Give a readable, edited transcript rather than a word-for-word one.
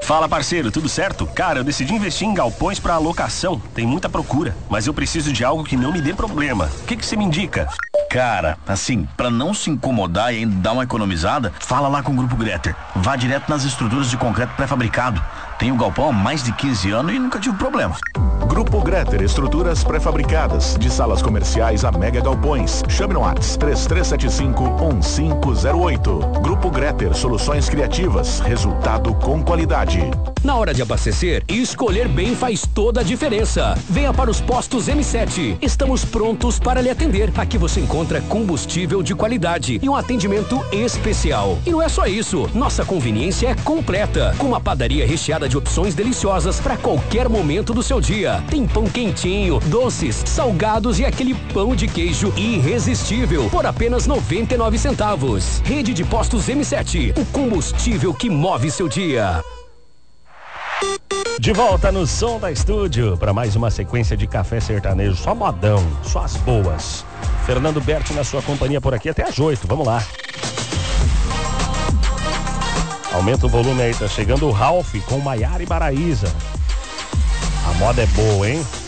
Fala, parceiro, tudo certo? Cara, eu decidi investir em galpões para alocação. Tem muita procura, mas eu preciso de algo que não me dê problema. O que você me indica? Cara, assim, pra não se incomodar e ainda dar uma economizada, fala lá com o Grupo Greter. Vá direto nas estruturas de concreto pré-fabricado. Tenho galpão há mais de 15 anos e nunca tive problema. Grupo Greter, estruturas pré-fabricadas, de salas comerciais a mega galpões. Chame no WhatsApp 3375-1508. Grupo Greter, soluções criativas, resultado com qualidade. Na hora de abastecer, escolher bem faz toda a diferença. Venha para os postos M7. Estamos prontos para lhe atender. Aqui você encontra combustível de qualidade e um atendimento especial. E não é só isso, nossa conveniência é completa, com uma padaria recheada de opções deliciosas para qualquer momento do seu dia. Tem pão quentinho, doces, salgados e aquele pão de queijo irresistível por apenas 99 centavos. Rede de Postos M7, o combustível que move seu dia. De volta no Som da Estúdio para mais uma sequência de café sertanejo, só modão, só as boas. Fernando Berti na sua companhia por aqui até às 8, vamos lá. Aumenta o volume aí, tá chegando o Ralph com Maiara e Baraísa. A moda é boa, hein?